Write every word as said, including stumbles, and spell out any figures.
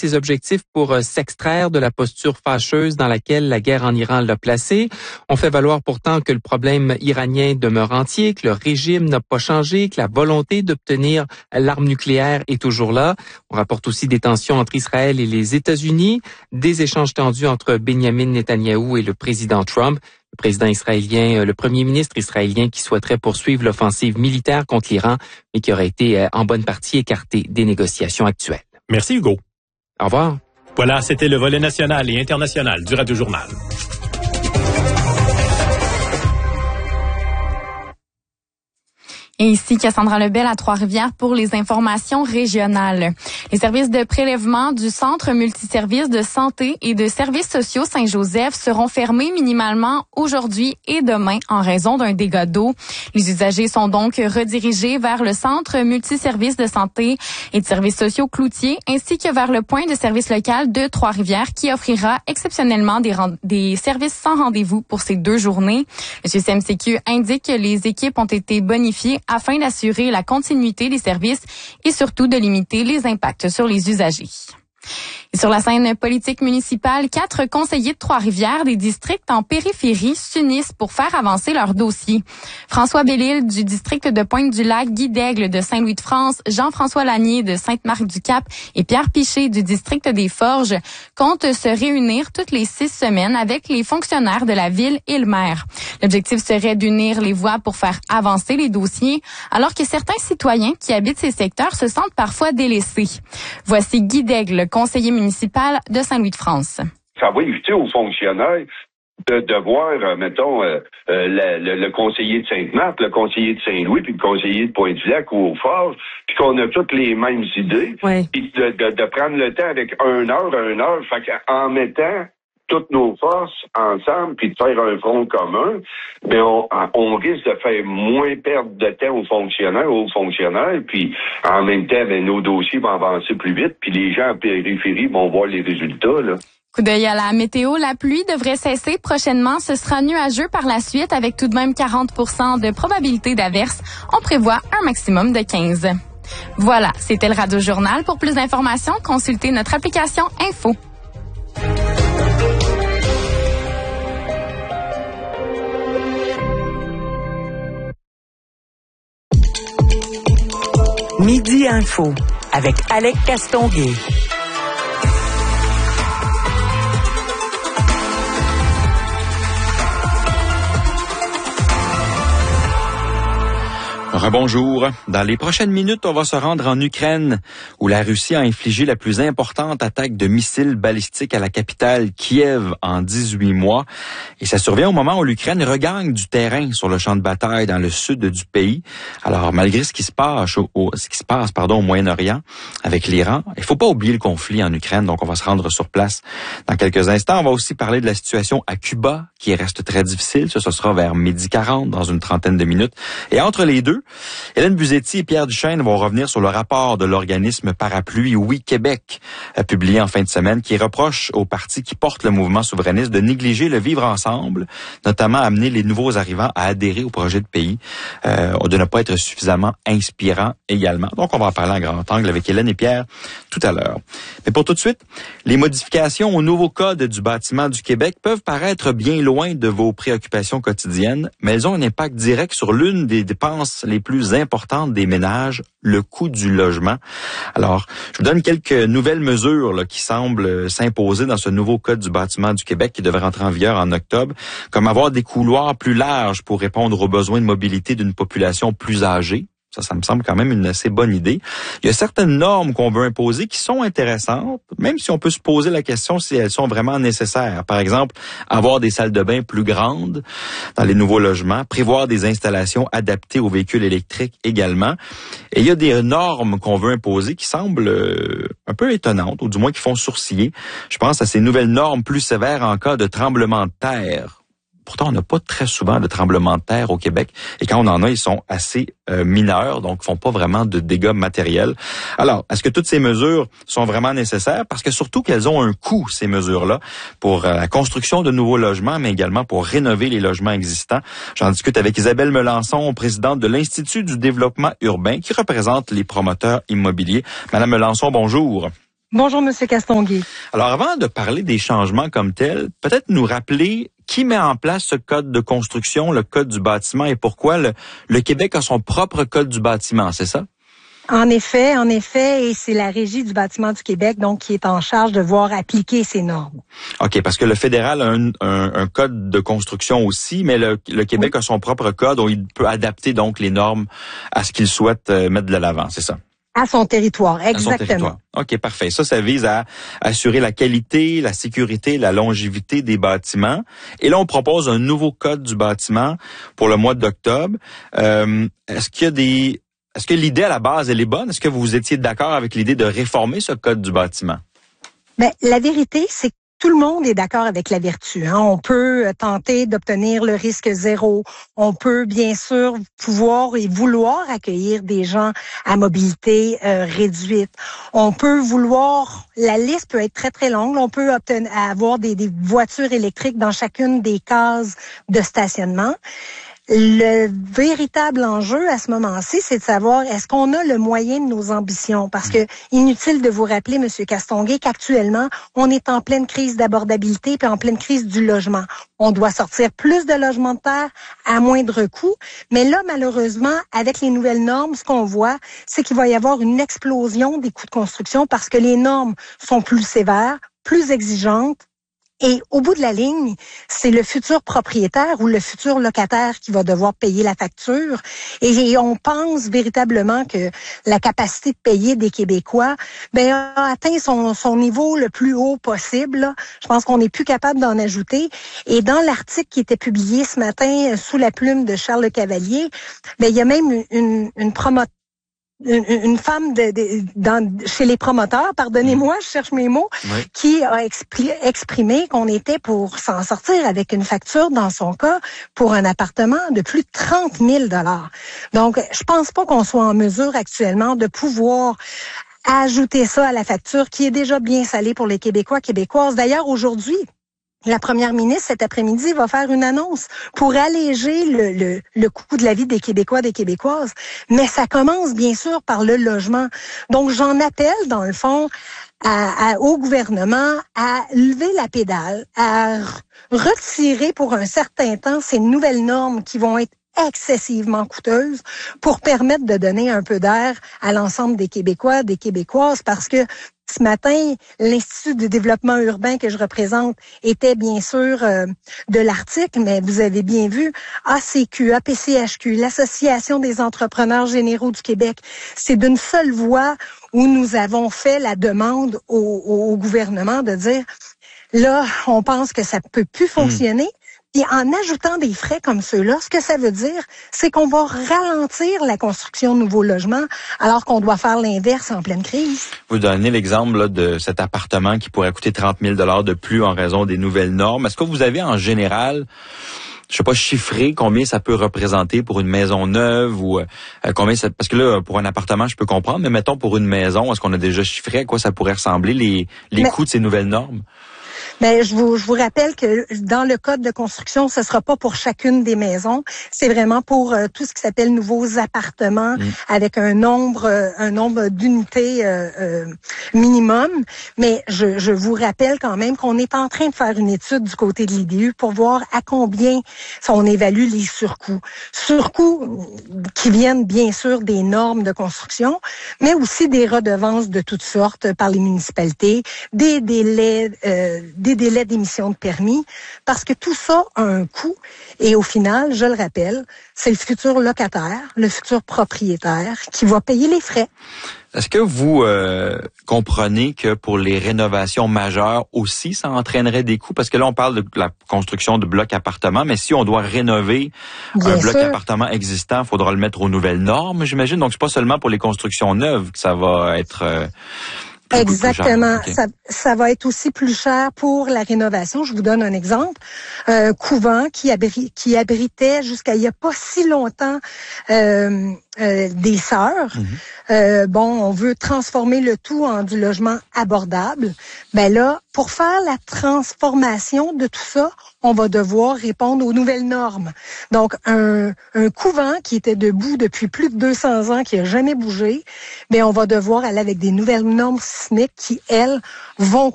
ses objectifs pour euh, s'extraire de la posture fâcheuse dans laquelle la guerre en Iran l'a placé. On fait valoir pourtant que le problème iranien demeure entier, que le régime n'a pas changé, que la volonté d'obtenir l'arme nucléaire est toujours là. On rapporte aussi des tensions entre Israël et les États-Unis, des échanges tendus entre Benjamin Netanyahou et le président Trump. Le président israélien, le premier ministre israélien qui souhaiterait poursuivre l'offensive militaire contre l'Iran, mais qui aurait été en bonne partie écarté des négociations actuelles. Merci Hugo. Au revoir. Voilà, c'était le volet national et international du Radio Journal. Et ici, Cassandra Lebel à Trois-Rivières pour les informations régionales. Les services de prélèvement du Centre multiservices de santé et de services sociaux Saint-Joseph seront fermés minimalement aujourd'hui et demain en raison d'un dégât d'eau. Les usagers sont donc redirigés vers le Centre multiservices de santé et de services sociaux Cloutier ainsi que vers le point de service local de Trois-Rivières qui offrira exceptionnellement des, des services sans rendez-vous pour ces deux journées. Le C M C Q indique que les équipes ont été bonifiées afin d'assurer la continuité des services et surtout de limiter les impacts sur les usagers. Et sur la scène politique municipale, quatre conseillers de Trois-Rivières des districts en périphérie s'unissent pour faire avancer leur dossier. François Bellil du district de Pointe-du-Lac, Guy Daigle de Saint-Louis-de-France, Jean-François Lanier de Sainte-Marthe-du-Cap et Pierre Piché du district des Forges comptent se réunir toutes les six semaines avec les fonctionnaires de la ville et le maire. L'objectif serait d'unir les voix pour faire avancer les dossiers, alors que certains citoyens qui habitent ces secteurs se sentent parfois délaissés. Voici Guy Daigle, conseiller municipal de Saint-Louis-de-France. Ça va éviter aux fonctionnaires de, de voir, euh, mettons, euh, euh, le, le, le conseiller de Sainte-Marthe, le conseiller de Saint-Louis, puis le conseiller de Pointe-du-Lac ou au Forges, puis qu'on a toutes les mêmes idées, oui. Puis de, de, de prendre le temps avec un heure, un heure, fait qu'en mettant toutes nos forces ensemble, puis de faire un front commun, mais on, on risque de faire moins perdre de temps aux fonctionnaires, aux fonctionnaires, puis en même temps, ben, nos dossiers vont avancer plus vite, puis les gens en périphérie vont voir les résultats, là. Coup d'œil à la météo, la pluie devrait cesser prochainement. Ce sera nuageux par la suite avec tout de même quarante pour cent de probabilité d'averse. On prévoit un maximum de quinze. Voilà, c'était le Radio Journal. Pour plus d'informations, consultez notre application Info. Midi Info avec Alec Castonguay. Rebonjour. Dans les prochaines minutes, on va se rendre en Ukraine, où la Russie a infligé la plus importante attaque de missiles balistiques à la capitale Kiev en dix-huit mois. Et ça survient au moment où l'Ukraine regagne du terrain sur le champ de bataille dans le sud du pays. Alors, malgré ce qui se passe au, au, ce qui se passe, pardon, au Moyen-Orient avec l'Iran, il faut pas oublier le conflit en Ukraine, donc on va se rendre sur place dans quelques instants. On va aussi parler de la situation à Cuba, qui reste très difficile. Ça, ce sera vers midi quarante, dans une trentaine de minutes. Et entre les deux, Hélène Buzetti et Pierre Duchesne vont revenir sur le rapport de l'organisme Parapluie Oui Québec, publié en fin de semaine, qui reproche aux partis qui portent le mouvement souverainiste de négliger le vivre ensemble, notamment amener les nouveaux arrivants à adhérer au projet de pays, euh, de ne pas être suffisamment inspirant également. Donc, on va en parler en grand angle avec Hélène et Pierre tout à l'heure. Mais pour tout de suite, les modifications au nouveau code du bâtiment du Québec peuvent paraître bien loin de vos préoccupations quotidiennes, mais elles ont un impact direct sur l'une des dépenses les plus importantes des ménages, le coût du logement. Alors, je vous donne quelques nouvelles mesures là, qui semblent s'imposer dans ce nouveau code du bâtiment du Québec qui devrait entrer en vigueur en octobre, comme avoir des couloirs plus larges pour répondre aux besoins de mobilité d'une population plus âgée. Ça, ça me semble quand même une assez bonne idée. Il y a certaines normes qu'on veut imposer qui sont intéressantes, même si on peut se poser la question si elles sont vraiment nécessaires. Par exemple, avoir des salles de bain plus grandes dans les nouveaux logements, prévoir des installations adaptées aux véhicules électriques également. Et il y a des normes qu'on veut imposer qui semblent un peu étonnantes, ou du moins qui font sourciller. Je pense à ces nouvelles normes plus sévères en cas de tremblement de terre. Pourtant, on n'a pas très souvent de tremblements de terre au Québec. Et quand on en a, ils sont assez euh, mineurs, donc font pas vraiment de dégâts matériels. Alors, est-ce que toutes ces mesures sont vraiment nécessaires? Parce que surtout qu'elles ont un coût, ces mesures-là, pour euh, la construction de nouveaux logements, mais également pour rénover les logements existants. J'en discute avec Isabelle Melançon, présidente de l'Institut du développement urbain, qui représente les promoteurs immobiliers. Madame Melançon, bonjour. Bonjour, Monsieur Castonguay. Alors, avant de parler des changements comme tels, peut-être nous rappeler qui met en place ce code de construction, le code du bâtiment, et pourquoi le, le Québec a son propre code du bâtiment, c'est ça? En effet, en effet, et c'est la Régie du bâtiment du Québec, donc, qui est en charge de voir appliquer ces normes. OK, parce que le fédéral a un, un, un code de construction aussi, mais le, le Québec oui. a son propre code où il peut adapter donc les normes à ce qu'il souhaite mettre de l'avant, c'est ça? À son territoire, exactement. À son territoire. OK, parfait. Ça, ça vise à assurer la qualité, la sécurité, la longévité des bâtiments. Et là, on propose un nouveau code du bâtiment pour le mois d'octobre. Euh, est-ce qu'il y a des... Est-ce que l'idée à la base, elle est bonne? Est-ce que vous étiez d'accord avec l'idée de réformer ce code du bâtiment? Ben, la vérité, c'est que tout le monde est d'accord avec la vertu. Hein. On peut tenter d'obtenir le risque zéro. On peut bien sûr pouvoir et vouloir accueillir des gens à mobilité euh, réduite. On peut vouloir, la liste peut être très très longue. On peut obtenir, avoir des, des voitures électriques dans chacune des cases de stationnement. Le véritable enjeu à ce moment-ci, c'est de savoir est-ce qu'on a le moyen de nos ambitions. Parce que inutile de vous rappeler, Monsieur Castonguay, qu'actuellement, on est en pleine crise d'abordabilité puis en pleine crise du logement. On doit sortir plus de logements de terre à moindre coût. Mais là, malheureusement, avec les nouvelles normes, ce qu'on voit, c'est qu'il va y avoir une explosion des coûts de construction parce que les normes sont plus sévères, plus exigeantes. Et au bout de la ligne, c'est le futur propriétaire ou le futur locataire qui va devoir payer la facture. Et on pense véritablement que la capacité de payer des Québécois ben, a atteint son, son niveau le plus haut possible. Là. Je pense qu'on n'est plus capable d'en ajouter. Et dans l'article qui était publié ce matin sous la plume de Charles Cavalier, ben, il y a même une, une promotrice. Une, une femme de, de, dans, chez les promoteurs, pardonnez-moi, je cherche mes mots, oui. qui a expli, exprimé qu'on était pour s'en sortir avec une facture, dans son cas, pour un appartement de plus de trente mille dollars. Donc, je pense pas qu'on soit en mesure actuellement de pouvoir ajouter ça à la facture qui est déjà bien salée pour les Québécois, Québécoises. D'ailleurs, aujourd'hui, la première ministre, cet après-midi, va faire une annonce pour alléger le, le, le coût de la vie des Québécois, des Québécoises. Mais ça commence, bien sûr, par le logement. Donc, j'en appelle, dans le fond, à, à, au gouvernement à lever la pédale, à retirer pour un certain temps ces nouvelles normes qui vont être excessivement coûteuses pour permettre de donner un peu d'air à l'ensemble des Québécois, des Québécoises, parce que ce matin, l'Institut de développement urbain que je représente était bien sûr euh, de l'article, mais vous avez bien vu, A C Q, A P C H Q, l'Association des entrepreneurs généraux du Québec, c'est d'une seule voix où nous avons fait la demande au, au, au gouvernement de dire, là, on pense que ça peut plus fonctionner. Mmh. Et en ajoutant des frais comme ceux-là, ce que ça veut dire, c'est qu'on va ralentir la construction de nouveaux logements alors qu'on doit faire l'inverse en pleine crise. Vous donnez l'exemple là, de cet appartement qui pourrait coûter trente mille dollars de plus en raison des nouvelles normes. Est-ce que vous avez en général, je sais pas, chiffré combien ça peut représenter pour une maison neuve ou euh, combien ça, parce que là, pour un appartement, je peux comprendre, mais mettons pour une maison, est-ce qu'on a déjà chiffré à quoi ça pourrait ressembler les, les mais... coûts de ces nouvelles normes? Ben, je vous, je vous rappelle que dans le code de construction, ce sera pas pour chacune des maisons. C'est vraiment pour euh, tout ce qui s'appelle nouveaux appartements mmh. avec un nombre, euh, un nombre d'unités euh, euh, minimum. Mais je, je vous rappelle quand même qu'on est en train de faire une étude du côté de l'I D U pour voir à combien on évalue les surcoûts. Surcoûts qui viennent bien sûr des normes de construction, mais aussi des redevances de toutes sortes par les municipalités, des délais, euh, des délais d'émission de permis, parce que tout ça a un coût. Et au final, je le rappelle, c'est le futur locataire, le futur propriétaire qui va payer les frais. Est-ce que vous euh, comprenez que pour les rénovations majeures aussi, ça entraînerait des coûts? Parce que là, on parle de la construction de blocs appartements, mais si on doit rénover Bien un bloc sûr. appartement existant, il faudra le mettre aux nouvelles normes, j'imagine. Donc, c'est pas seulement pour les constructions neuves que ça va être... Euh, Plus Exactement. Okay. Ça, ça va être aussi plus cher pour la rénovation. Je vous donne un exemple. Un couvent qui, abri, qui abritait jusqu'à il n'y a pas si longtemps euh, euh, des sœurs. Mmh. Euh, bon, on veut transformer le tout en du logement abordable. Ben là, pour faire la transformation de tout ça, on va devoir répondre aux nouvelles normes. Donc, un, un couvent qui était debout depuis plus de deux cents ans, qui a jamais bougé, ben on va devoir aller avec des nouvelles normes sismiques qui, elles, vont